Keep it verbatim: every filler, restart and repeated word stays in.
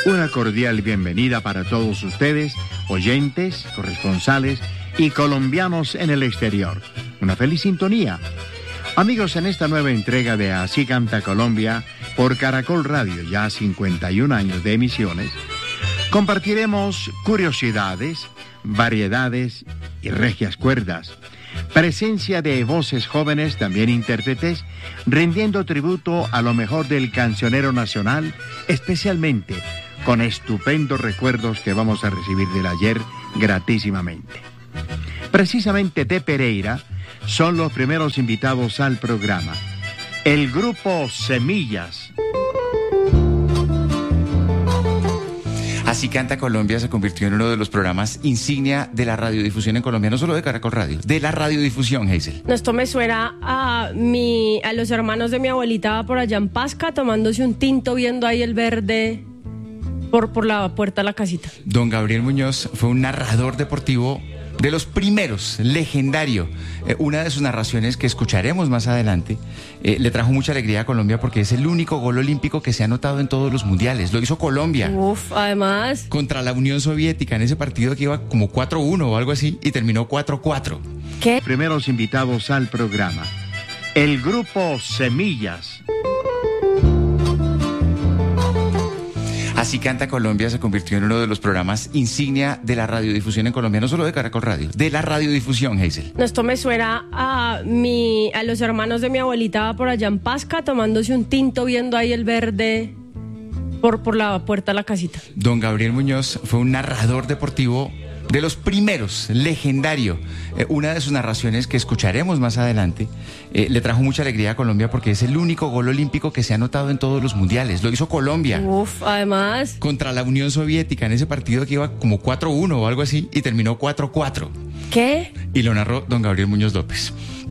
Una cordial bienvenida para todos ustedes, oyentes, corresponsales y colombianos en el exterior. Una feliz sintonía. Amigos, en esta nueva entrega de Así Canta Colombia por Caracol Radio, ya cincuenta y un años de emisiones, compartiremos curiosidades, variedades y regias cuerdas. Presencia de voces jóvenes, también intérpretes, rindiendo tributo a lo mejor del cancionero nacional, especialmente con estupendos recuerdos que vamos a recibir del ayer gratísimamente. Precisamente de Pereira son los primeros invitados al programa. El grupo Semillas. Así Canta Colombia se convirtió en uno de los programas insignia de la radiodifusión en Colombia, no solo de Caracol Radio, de la radiodifusión, Hazel. Esto me suena a mi, a los hermanos de mi abuelita por allá en Pasca, tomándose un tinto, viendo ahí el verde por, por la puerta de la casita. Don Gabriel Muñoz fue un narrador deportivo de los primeros, legendario. Eh, una de sus narraciones que escucharemos más adelante eh, le trajo mucha alegría a Colombia porque es el único gol olímpico que se ha anotado en todos los mundiales. Lo hizo Colombia. Uf, además. Contra la Unión Soviética en ese partido que iba como cuatro uno o algo así y terminó cuatro cuatro. ¿Qué? Primeros invitados al programa. El grupo Semillas. Así Canta Colombia se convirtió en uno de los programas insignia de la radiodifusión en Colombia, no solo de Caracol Radio, de la radiodifusión, Hazel. Esto me suena a mi, a los hermanos de mi abuelita por allá en Pasca, tomándose un tinto, viendo ahí el verde por, por la puerta de la casita. Don Gabriel Muñoz fue un narrador deportivo de los primeros, legendario. Eh, una de sus narraciones que escucharemos más adelante eh, le trajo mucha alegría a Colombia porque es el único gol olímpico que se ha anotado en todos los mundiales. Lo hizo Colombia. Uf, además. Contra la Unión Soviética en ese partido que iba como cuatro uno o algo así y terminó cuatro cuatro. ¿Qué? Y lo narró don Gabriel Muñoz López.